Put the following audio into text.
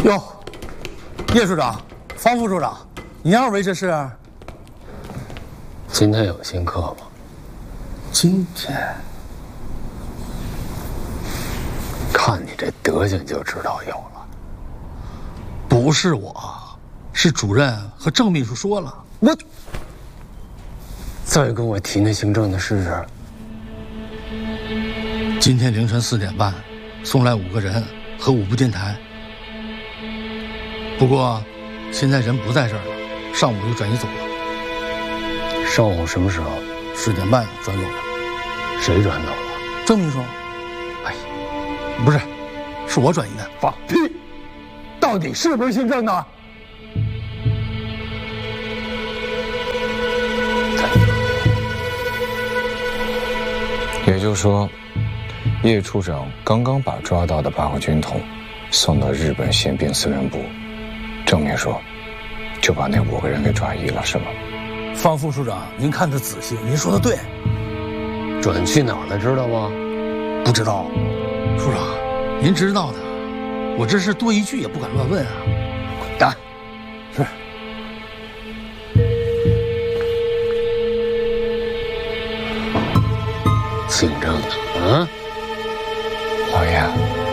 哟，叶处长，方副处长，你二位这是？ 今天有新课吗？ 今天， 看你这德行就知道有了。 不是我，是主任和郑秘书说了。我再跟我提那姓郑的试试。 今天凌晨4点半，送来5个人和5部电台。不过，现在人不在这儿了，上午就转移走了。 上午什么时候 ？10点半转走的。 谁转走了？ 郑秘书。哎，不是，是我转移的。 放屁！到底是不是姓郑的？ 也就是说，叶处长刚刚把抓到的8号军统送到日本宪兵司令部，郑秘书就把那5个人给转移了，是吗？ 方副处长，您看得仔细，您说的对。 转去哪儿了，知道吗？ 不知道，处长，您知道的，我这是多一句也不敢乱问啊。 滚蛋！ 是。 姓郑的啊， 老爷。